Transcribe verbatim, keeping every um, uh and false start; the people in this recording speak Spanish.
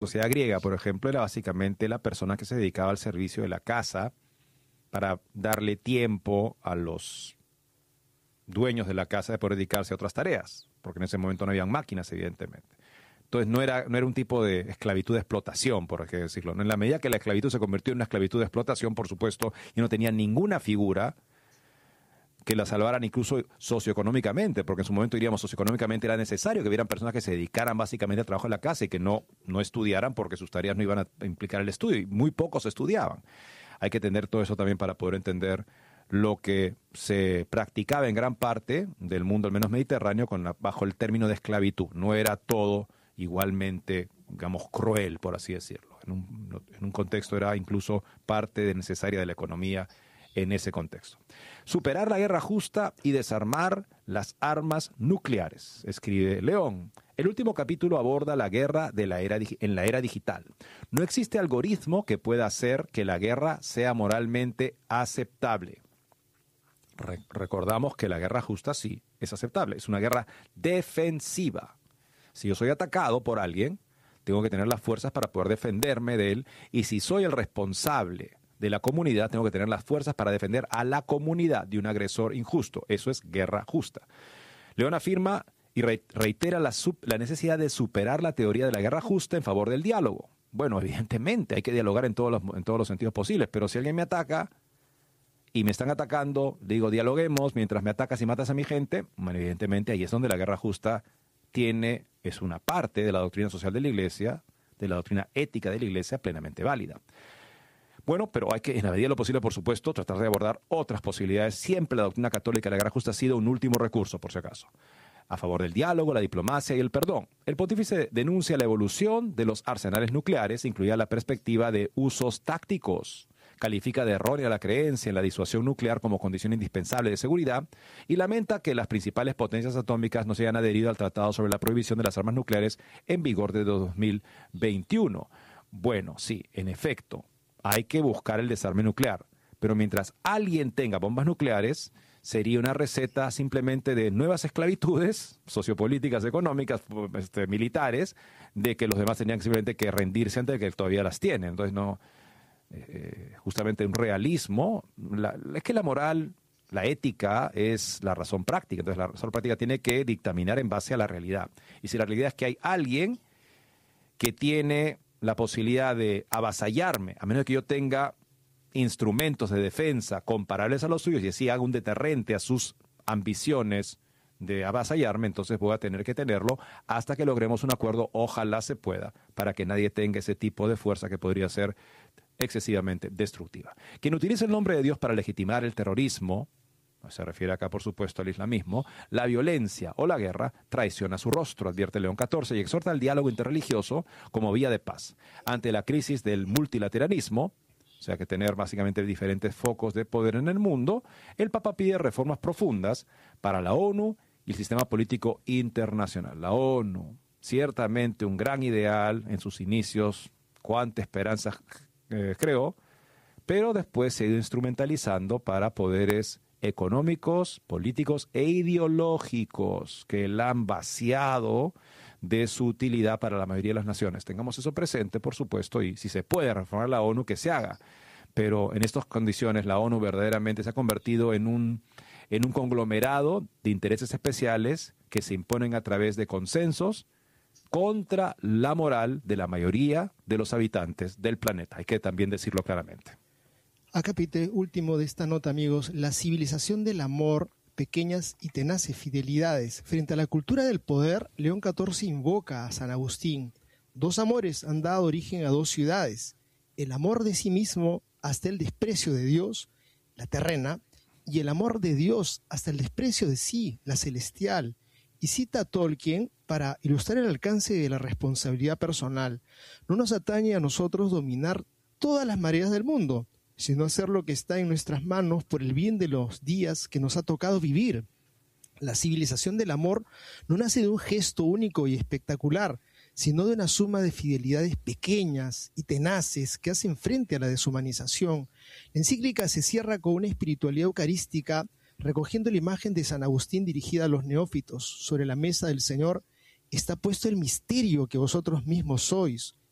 sociedad griega, por ejemplo, era básicamente la persona que se dedicaba al servicio de la casa para darle tiempo a los dueños de la casa de poder dedicarse a otras tareas, porque en ese momento no habían máquinas, evidentemente. Entonces no era, no era un tipo de esclavitud de explotación, por así decirlo. En la medida que la esclavitud se convirtió en una esclavitud de explotación, por supuesto, y no tenía ninguna figura que la salvaran incluso socioeconómicamente, porque en su momento, diríamos, socioeconómicamente era necesario que hubieran personas que se dedicaran básicamente al trabajo en la casa y que no, no estudiaran porque sus tareas no iban a implicar el estudio, y muy pocos estudiaban. Hay que entender todo eso también para poder entender lo que se practicaba en gran parte del mundo, al menos mediterráneo, con la, bajo el término de esclavitud. No era todo igualmente, digamos, cruel, por así decirlo. En un, en un contexto era incluso parte de necesaria de la economía en ese contexto. Superar la guerra justa y desarmar las armas nucleares, escribe León. El último capítulo aborda la guerra de la era, en la era digital. No existe algoritmo que pueda hacer que la guerra sea moralmente aceptable. Re- recordamos que la guerra justa sí es aceptable, es una guerra defensiva. Si yo soy atacado por alguien, tengo que tener las fuerzas para poder defenderme de él, y si soy el responsable de la comunidad, tengo que tener las fuerzas para defender a la comunidad de un agresor injusto. Eso es guerra justa. León afirma y reitera la, sub, la necesidad de superar la teoría de la guerra justa en favor del diálogo. Bueno, evidentemente hay que dialogar en todos los, en todos los sentidos posibles, pero si alguien me ataca y me están atacando, digo, dialoguemos, mientras me atacas y matas a mi gente, bueno, evidentemente ahí es donde la guerra justa tiene, es una parte de la doctrina social de la Iglesia, de la doctrina ética de la Iglesia plenamente válida. Bueno, pero hay que, en la medida de lo posible, por supuesto, tratar de abordar otras posibilidades. Siempre la doctrina católica de la guerra justa ha sido un último recurso, por si acaso, a favor del diálogo, la diplomacia y el perdón. El pontífice denuncia la evolución de los arsenales nucleares, incluida la perspectiva de usos tácticos. Califica de errónea la creencia en la disuasión nuclear como condición indispensable de seguridad y lamenta que las principales potencias atómicas no se hayan adherido al Tratado sobre la Prohibición de las Armas Nucleares en vigor de dos mil veintiuno. Bueno, sí, en efecto, hay que buscar el desarme nuclear, pero mientras alguien tenga bombas nucleares, sería una receta simplemente de nuevas esclavitudes sociopolíticas, económicas, este, militares, de que los demás tenían simplemente que rendirse antes de que todavía las tienen. Entonces, no, eh, justamente un realismo, la, es que la moral, la ética es la razón práctica, entonces la razón práctica tiene que dictaminar en base a la realidad. Y si la realidad es que hay alguien que tiene la posibilidad de avasallarme, a menos que yo tenga instrumentos de defensa comparables a los suyos y así haga un deterrente a sus ambiciones de avasallarme, entonces voy a tener que tenerlo hasta que logremos un acuerdo, ojalá se pueda, para que nadie tenga ese tipo de fuerza que podría ser excesivamente destructiva. Quien utiliza el nombre de Dios para legitimar el terrorismo, se refiere acá por supuesto al islamismo, la violencia o la guerra traiciona su rostro, advierte León catorce, y exhorta al diálogo interreligioso como vía de paz. Ante la crisis del multilateralismo, o sea que tener básicamente diferentes focos de poder en el mundo, el Papa pide reformas profundas para la ONU y el sistema político internacional. La ONU, ciertamente un gran ideal en sus inicios, cuánta esperanza eh, creó, pero después se ha ido instrumentalizando para poderes económicos, políticos e ideológicos que la han vaciado de su utilidad para la mayoría de las naciones. Tengamos eso presente, por supuesto, y si se puede reformar la ONU, que se haga. Pero en estas condiciones la ONU verdaderamente se ha convertido en un, en un conglomerado de intereses especiales que se imponen a través de consensos contra la moral de la mayoría de los habitantes del planeta. Hay que también decirlo claramente. Acápite último de esta nota, amigos, la civilización del amor, pequeñas y tenaces fidelidades. Frente a la cultura del poder, León catorce invoca a San Agustín. Dos amores han dado origen a dos ciudades, el amor de sí mismo hasta el desprecio de Dios, la terrena, y el amor de Dios hasta el desprecio de sí, la celestial. Y cita a Tolkien para ilustrar el alcance de la responsabilidad personal. No nos atañe a nosotros dominar todas las mareas del mundo, sino hacer lo que está en nuestras manos por el bien de los días que nos ha tocado vivir. La civilización del amor no nace de un gesto único y espectacular, sino de una suma de fidelidades pequeñas y tenaces que hacen frente a la deshumanización. La encíclica se cierra con una espiritualidad eucarística, recogiendo la imagen de San Agustín dirigida a los neófitos. Sobre la mesa del Señor está puesto el misterio que vosotros mismos sois.